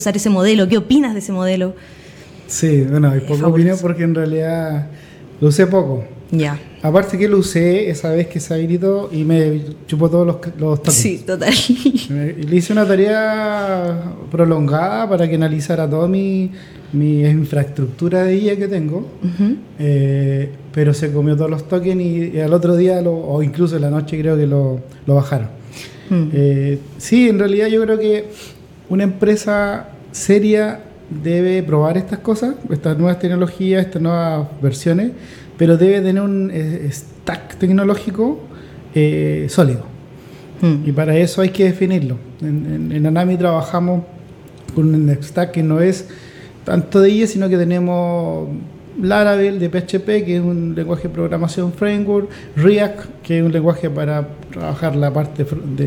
usar ese modelo? ¿Qué opinas de ese modelo? Sí, bueno, hay poca opinión porque en realidad lo usé poco. Ya. Aparte que lo usé esa vez que se habilitó y me chupó todos los tokens. Sí, total. Le hice una tarea prolongada para que analizara toda mi infraestructura de IA que tengo, pero se comió todos los tokens y al otro día, o incluso en la noche, creo que lo bajaron. Sí, en realidad yo creo que una empresa seria debe probar estas cosas, estas nuevas tecnologías, estas nuevas versiones, pero debe tener un stack tecnológico sólido. Y para eso hay que definirlo. En Anami trabajamos con un stack que no es tanto de IA, sino que tenemos Laravel de PHP, que es un lenguaje de programación framework, React, que es un lenguaje para trabajar la parte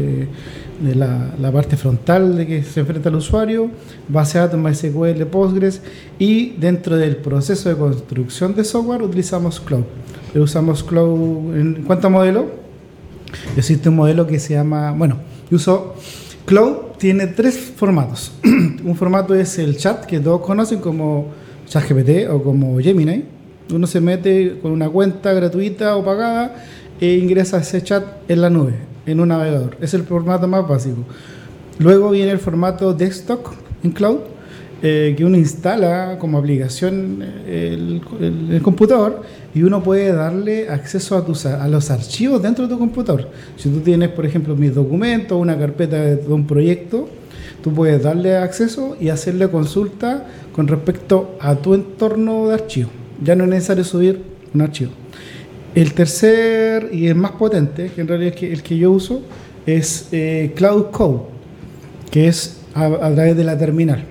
la parte frontal de que se enfrenta al usuario, base de datos MySQL, Postgres, y dentro del proceso de construcción de software utilizamos Cloud. Pero usamos Cloud en cuanto a modelo. Existe un modelo que se llama, yo uso Cloud, tiene 3 formatos. Un formato es el chat, que todos conocen como ChatGPT o como Gemini. Uno se mete con una cuenta gratuita o pagada e ingresa ese chat en la nube, en un navegador. Es el formato más básico. Luego viene el formato desktop en Cloud, que uno instala como aplicación el computador y uno puede darle acceso a los archivos dentro de tu computador. Si tú tienes, por ejemplo, mis documentos, una carpeta de un proyecto, tú puedes darle acceso y hacerle consulta con respecto a tu entorno de archivo. Ya no es necesario subir un archivo. El tercer y el más potente, que en realidad es el que yo uso, es Cloud Code, que es a través de la terminal.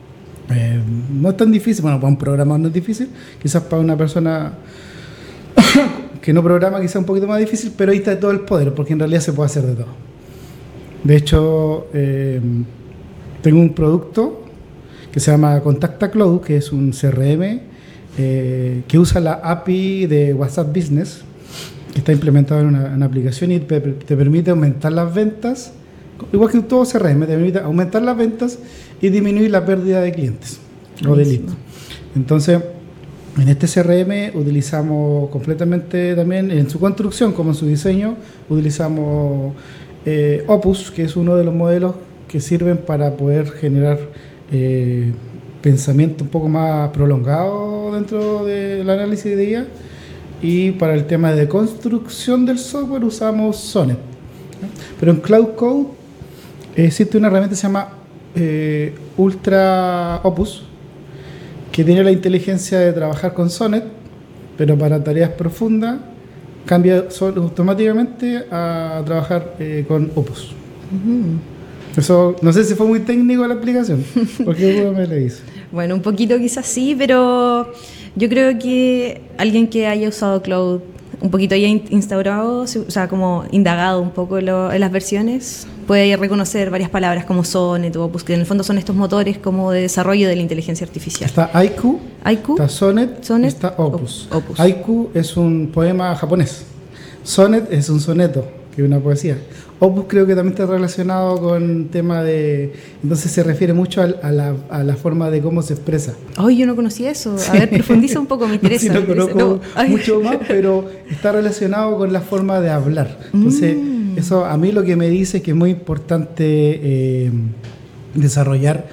No es tan difícil, para un programador no es difícil, quizás para una persona que no programa quizás un poquito más difícil, pero ahí está todo el poder, porque en realidad se puede hacer de todo. De hecho, tengo un producto que se llama Contacta Cloud, que es un CRM que usa la API de WhatsApp Business, que está implementado en una aplicación y te permite aumentar las ventas, igual que todo CRM, te permite aumentar las ventas y disminuir la pérdida de clientes o de leads. Entonces, en este CRM utilizamos completamente también, en su construcción como en su diseño, utilizamos Opus, que es uno de los modelos que sirven para poder generar pensamiento un poco más prolongado dentro del análisis de IA. Y para el tema de construcción del software usamos Sonnet. Pero en Cloud Code existe una herramienta que se llama Ultra Opus, que tiene la inteligencia de trabajar con Sonnet, pero para tareas profundas cambia automáticamente a trabajar con Opus. Eso, no sé si fue muy técnico la explicación, porque me lo hice. Bueno, un poquito quizás sí, pero yo creo que alguien que haya usado Cloud, un poquito haya instaurado, o sea, como indagado un poco en las versiones, puede reconocer varias palabras como Sonnet o Opus, que en el fondo son estos motores como de desarrollo de la inteligencia artificial. Está Haiku, está Sonnet, está Opus. Haiku es un poema japonés. Sonnet es un soneto, que es una poesía. Opus creo que también está relacionado con tema de... Entonces se refiere mucho a la forma de cómo se expresa. Ay, yo no conocía eso. A ver, profundiza un poco, me interesa. No conozco mucho más, pero está relacionado con la forma de hablar. Entonces, eso a mí lo que me dice es que es muy importante desarrollar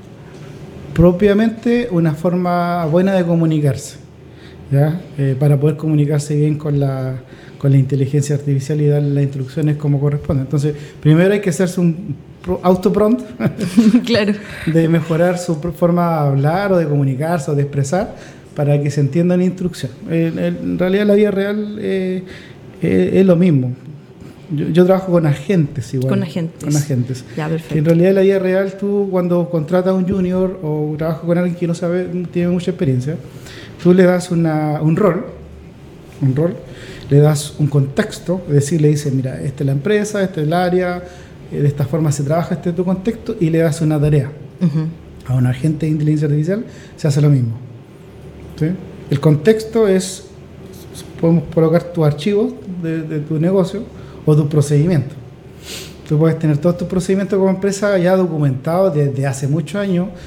propiamente una forma buena de comunicarse, ¿ya? Para poder comunicarse bien con la inteligencia artificial y darle las instrucciones como corresponde. Entonces, primero hay que hacerse un autoprompt claro, de mejorar su forma de hablar o de comunicarse o de expresar para que se entienda la instrucción. En realidad la vida real es lo mismo. Yo trabajo con agentes igual. Con agentes. Ya, perfecto. En realidad en la vida real tú cuando contratas a un junior o trabajas con alguien que no sabe, tiene mucha experiencia, tú le das un rol, le das un contexto, es decir, le dices, mira, esta es la empresa, esta es el área, de esta forma se trabaja, este es tu contexto, y le das una tarea. A un agente de inteligencia artificial se hace lo mismo. ¿Sí? El contexto es, podemos colocar tus archivos de tu negocio o tu procedimiento. Tú puedes tener todos tus procedimientos como empresa ya documentados desde hace muchos años,